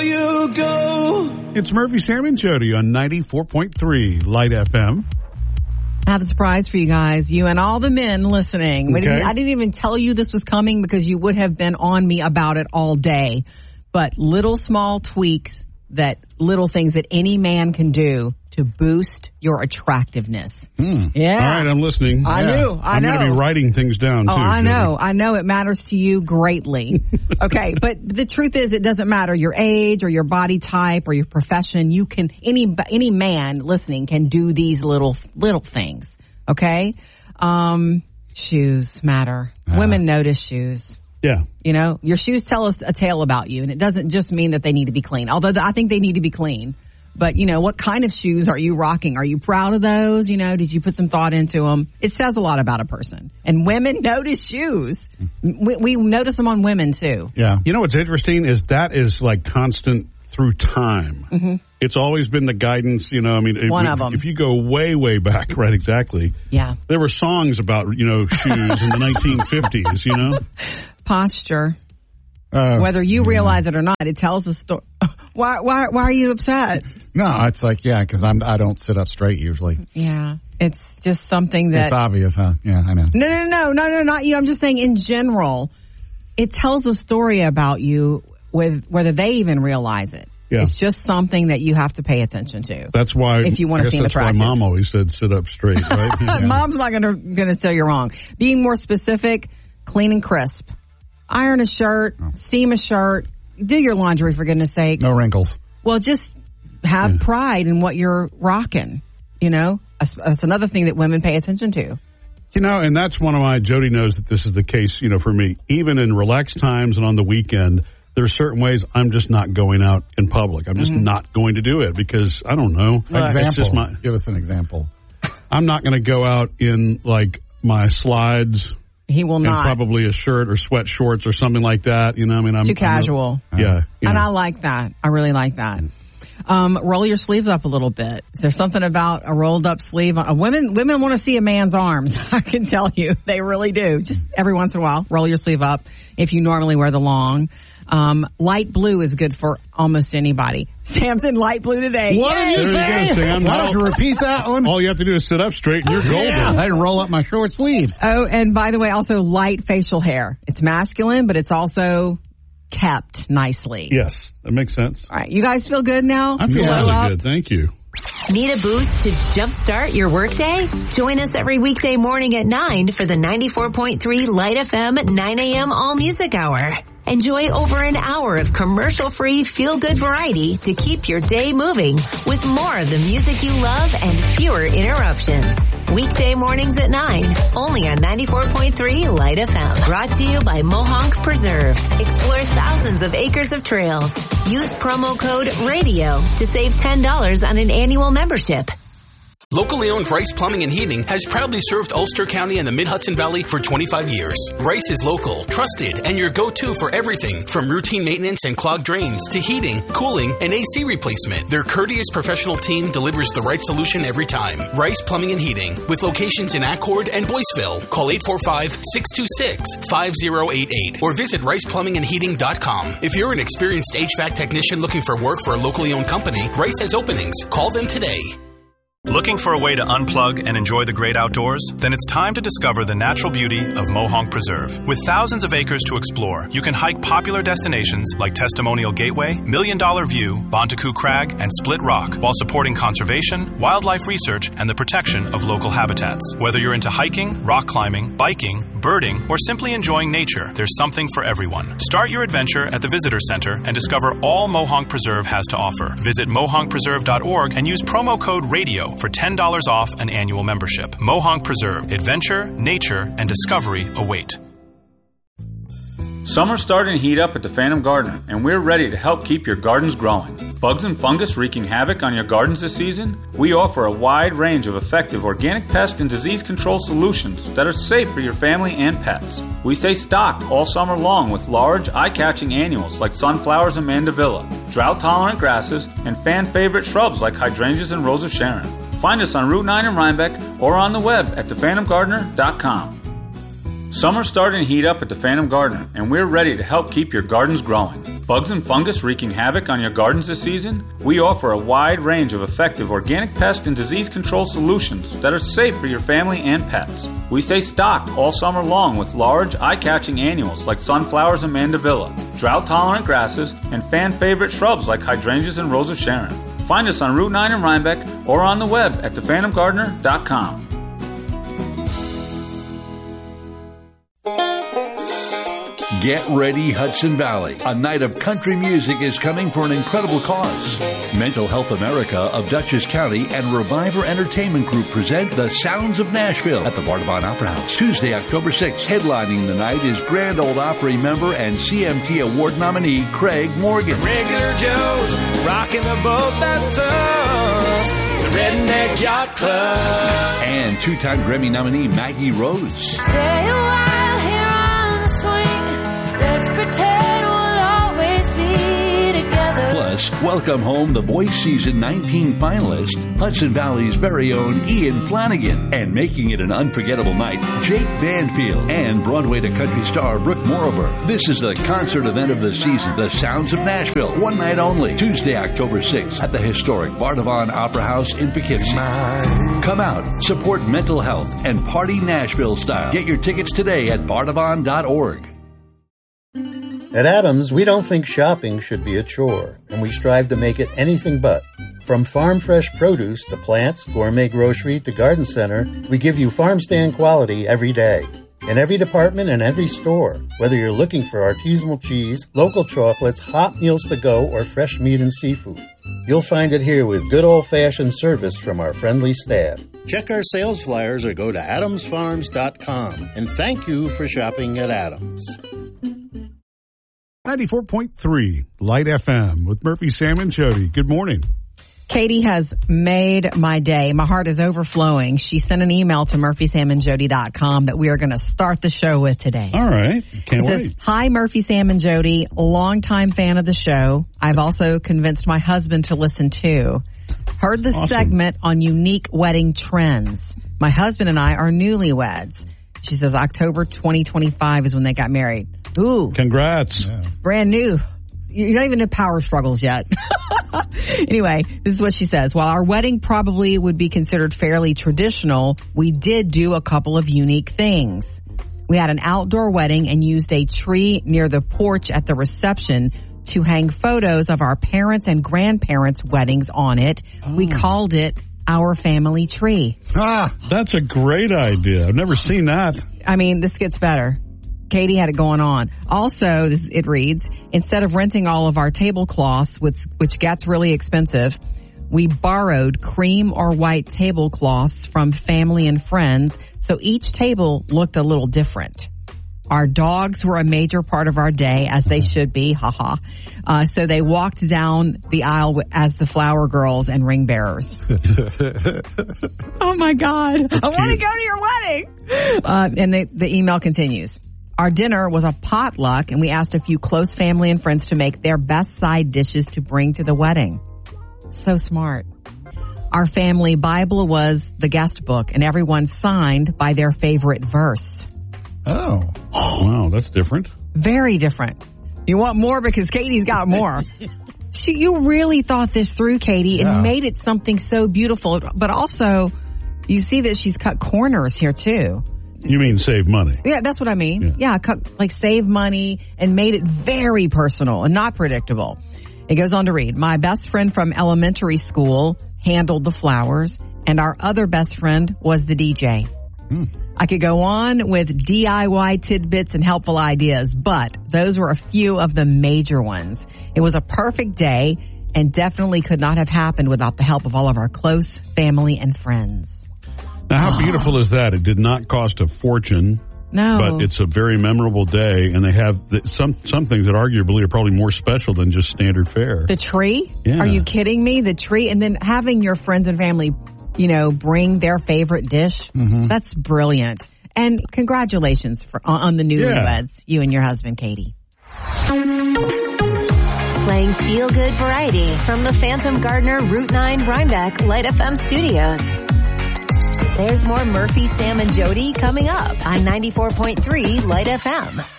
you go. It's Murphy, Sam, and Jody on 94.3 Light FM. I have a surprise for you guys, you and all the men listening. Okay. I didn't even tell you this was coming because you would have been on me about it all day. But little small tweaks, little things that any man can do to boost your attractiveness. Yeah. All right, I'm listening. I know. I'm going to be writing things down, too. Oh, I know. It matters to you greatly. Okay, but the truth is it doesn't matter your age or your body type or your profession. You can, any man listening can do these little things. Okay? Shoes matter. Women notice shoes. Yeah. You know, your shoes tell us a tale about you, and it doesn't just mean that they need to be clean. Although I think they need to be clean. But, you know, what kind of shoes are you rocking? Are you proud of those? You know, did you put some thought into them? It says a lot about a person. And women notice shoes. We notice them on women, too. Yeah. You know what's interesting is that is like constant through time. Mm-hmm. It's always been the guidance, you know, I mean. One of them. If you go way, way back, right, exactly. Yeah. There were songs about, you know, shoes in the 1950s, you know. Posture. Whether you realize it or not, it tells the story. Why are you upset? No, it's like, because I don't sit up straight usually. Yeah. It's just something that... It's obvious, huh? Yeah, I know. No, not you. I'm just saying in general, it tells the story about you with whether they even realize it. Yeah. It's just something that you have to pay attention to. That's why... If you want to seem attractive. That's why Mom always said sit up straight, right? Yeah. Mom's not going to tell you wrong. Being more specific, clean and crisp. Iron a shirt, steam a shirt, do your laundry for goodness sake. No wrinkles. Well, just have pride in what you're rocking, you know? That's another thing that women pay attention to. You know, and that's one of my, Jody knows that this is the case, you know, for me. Even in relaxed times and on the weekend, there are certain ways I'm just not going out in public. I'm just not going to do it because, I don't know. Example. Give us an example. I'm not going to go out in, like, my slides. He will not. And probably a shirt or sweat shorts or something like that. You know, I mean, I'm too casual. Yeah. And I like that. I really like that. Roll your sleeves up a little bit. There's something about a rolled up sleeve. Women want to see a man's arms. I can tell you. They really do. Just every once in a while, roll your sleeve up if you normally wear the long. Light blue is good for almost anybody. Sam's in light blue today. What are you saying? Why don't you repeat that one? All you have to do is sit up straight and you're golden. Yeah, I didn't roll up my short sleeves. Oh, and by the way, also light facial hair. It's masculine, but it's also kept nicely. Yes, that makes sense. All right, you guys feel good now? I feel really good. Thank you. Need a boost to jumpstart your workday? Join us every weekday morning at 9 for the 94.3 Light FM 9 a.m. All Music Hour. Enjoy over an hour of commercial-free feel-good variety to keep your day moving with more of the music you love and fewer interruptions. Weekday mornings at 9, only on 94.3 Light FM. Brought to you by Mohonk Preserve. Explore thousands of acres of trails. Use promo code RADIO to save $10 on an annual membership. Locally owned Rice Plumbing and Heating has proudly served Ulster County and the Mid-Hudson Valley for 25 years. Rice is local, trusted, and your go-to for everything from routine maintenance and clogged drains to heating, cooling, and AC replacement. Their courteous professional team delivers the right solution every time. Rice Plumbing and Heating, with locations in Accord and Boyceville. Call 845-626-5088 or visit riceplumbingandheating.com. If you're an experienced HVAC technician looking for work for a locally owned company, Rice has openings. Call them today. Looking for a way to unplug and enjoy the great outdoors? Then it's time to discover the natural beauty of Mohonk Preserve. With thousands of acres to explore, you can hike popular destinations like Testimonial Gateway, Million Dollar View, Bontecoup Crag, and Split Rock, while supporting conservation, wildlife research, and the protection of local habitats. Whether you're into hiking, rock climbing, biking, birding, or simply enjoying nature, there's something for everyone. Start your adventure at the Visitor Center and discover all Mohonk Preserve has to offer. Visit mohonkpreserve.org and use promo code RADIO for $10 off an annual membership. Mohonk Preserve. Adventure, nature, and discovery await. Summer's starting to heat up at the Phantom Gardener, and we're ready to help keep your gardens growing. Bugs and fungus wreaking havoc on your gardens this season? We offer a wide range of effective organic pest and disease control solutions that are safe for your family and pets. We stay stocked all summer long with large, eye-catching annuals like sunflowers and mandevilla, drought-tolerant grasses, and fan-favorite shrubs like hydrangeas and rose of Sharon. Find us on Route 9 in Rhinebeck or on the web at thephantomgardener.com. Summer's starting to heat up at the Phantom Gardener, and we're ready to help keep your gardens growing. Bugs and fungus wreaking havoc on your gardens this season? We offer a wide range of effective organic pest and disease control solutions that are safe for your family and pets. We stay stocked all summer long with large, eye-catching annuals like sunflowers and mandevilla, drought-tolerant grasses, and fan-favorite shrubs like hydrangeas and rose of Sharon. Find us on Route 9 in Rhinebeck or on the web at thephantomgardener.com. Get ready, Hudson Valley. A night of country music is coming for an incredible cause. Mental Health America of Dutchess County and Reviver Entertainment Group present The Sounds of Nashville at the Bardavon Opera House, Tuesday, October 6th. Headlining the night is Grand Ole Opry member and CMT Award nominee Craig Morgan. Regular Joe's rocking the boat that's us, the Redneck Yacht Club. And two-time Grammy nominee Maggie Rose. Stay a while here on the swing. Let's pretend we'll always be together. Plus, welcome home the Voice Season 19 finalist, Hudson Valley's very own Ian Flanagan. And making it an unforgettable night, Jake Banfield and Broadway to country star Brooke Morriber. This is the concert event of the season, The Sounds of Nashville. One night only, Tuesday, October 6th at the historic Bardavon Opera House in Poughkeepsie. Come out, support mental health, and party Nashville style. Get your tickets today at bardavon.org. At Adams, we don't think shopping should be a chore, and we strive to make it anything but. From farm fresh produce to plants, gourmet grocery to garden center, we give you farm stand quality every day. In every department and every store, whether you're looking for artisanal cheese, local chocolates, hot meals to go, or fresh meat and seafood, you'll find it here with good old-fashioned service from our friendly staff. Check our sales flyers or go to adamsfarms.com, and thank you for shopping at Adams. 94.3 Light FM with Murphy, Sam, and Jody. Good morning. Katie has made my day. My heart is overflowing. She sent an email to murphysamandjody.com that we are going to start the show with today. All right. Can't wait. Says, hi, Murphy, Sam, and Jody. Longtime fan of the show. I've also convinced my husband to listen too. Heard the segment on unique wedding trends. My husband and I are newlyweds. She says October 2025 is when they got married. Ooh. Congrats. Yeah. Brand new. You don't even have power struggles yet. Anyway, this is what she says. While our wedding probably would be considered fairly traditional, we did do a couple of unique things. We had an outdoor wedding and used a tree near the porch at the reception to hang photos of our parents' and grandparents' weddings on it. Oh. We called it Our Family Tree. Ah, that's a great idea. I've never seen that. I mean, this gets better. Katie had it going on. Also, it reads, instead of renting all of our tablecloths, which gets really expensive, we borrowed cream or white tablecloths from family and friends, so each table looked a little different. Our dogs were a major part of our day, as they should be, haha. So they walked down the aisle as the flower girls and ring bearers. Oh, my God. I want to go to your wedding. And the email continues. Our dinner was a potluck, and we asked a few close family and friends to make their best side dishes to bring to the wedding. So smart. Our family Bible was the guest book, and everyone signed by their favorite verse. Oh. Wow, that's different. Very different. You want more because Katie's got more. You really thought this through, Katie, and made it something so beautiful. But also, you see that she's cut corners here, too. You mean save money? Yeah, that's what I mean. Yeah, save money and made it very personal and not predictable. It goes on to read, my best friend from elementary school handled the flowers, and our other best friend was the DJ. I could go on with DIY tidbits and helpful ideas, but those were a few of the major ones. It was a perfect day and definitely could not have happened without the help of all of our close family and friends. Now, how beautiful is that? It did not cost a fortune. No. But it's a very memorable day, and they have some things that arguably are probably more special than just standard fare. The tree? Yeah. Are you kidding me? The tree, and then having your friends and family, bring their favorite dish. Mm-hmm. That's brilliant. And congratulations on the newlyweds, you and your husband, Katie. Playing feel-good variety from the Phantom Gardener Route 9 Rhinebeck Light FM studios. There's more Murphy, Sam, and Jody coming up on 94.3 Light FM.